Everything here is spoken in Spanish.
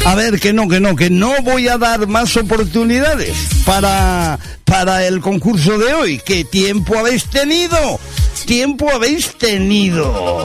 A ver, que no voy a dar más oportunidades para el concurso de hoy. ¿Qué tiempo habéis tenido?